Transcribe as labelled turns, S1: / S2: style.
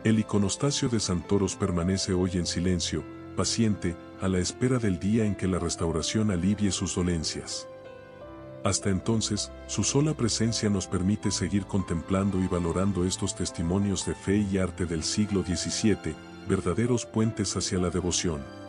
S1: El iconostasio de Santoros permanece hoy en silencio, paciente, a la espera del día en que la restauración alivie sus dolencias. Hasta entonces, su sola presencia nos permite seguir contemplando y valorando estos testimonios de fe y arte del siglo XVII, verdaderos puentes hacia la devoción.